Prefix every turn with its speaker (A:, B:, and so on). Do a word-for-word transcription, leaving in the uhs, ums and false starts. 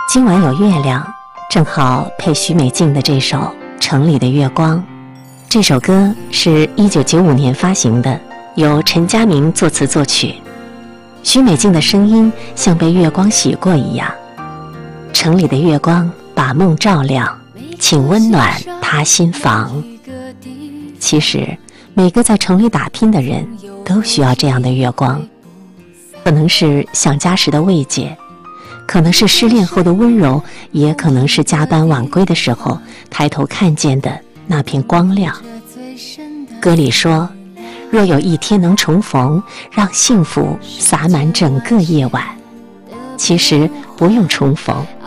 A: 今晚有月亮，正好配许美静的这首《城里的月光》。这首歌是一九九五年发行的，由陈佳明作词作曲。许美静的声音像被月光洗过一样。城里的月光把梦照亮，请温暖他心房。其实每个在城里打拼的人都需要这样的月光，可能是想家时的慰藉，可能是失恋后的温柔，也可能是加班晚归的时候抬头看见的那片光亮。歌里说，若有一天能重逢，让幸福洒满整个夜晚。其实不用重逢，